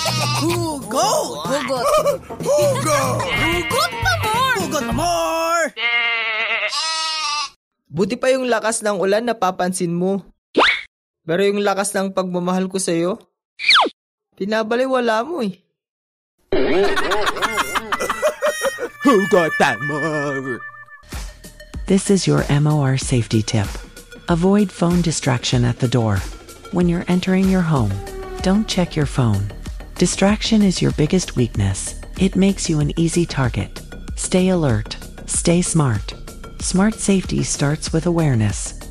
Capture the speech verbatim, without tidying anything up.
Hugot! Hugot. Hugot! Hugot pa more! Hugot more! Buti pa yung lakas ng ulan napapansin mo. Pero yung lakas ng pagmamahal ko sa'yo, pinabaliwala mo eh. Hugot pa more! This is your M O R safety tip. Avoid phone distraction at the door. When you're entering your home, don't check your phone. Distraction is your biggest weakness. It makes you an easy target. Stay alert. Stay smart. Smart safety starts with awareness.